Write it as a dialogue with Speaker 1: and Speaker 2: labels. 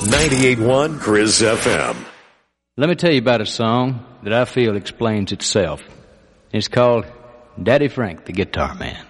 Speaker 1: 98.1 Chris FM.
Speaker 2: Let me tell you about a song that I feel explains itself. It's called Daddy Frank, the Guitar Man.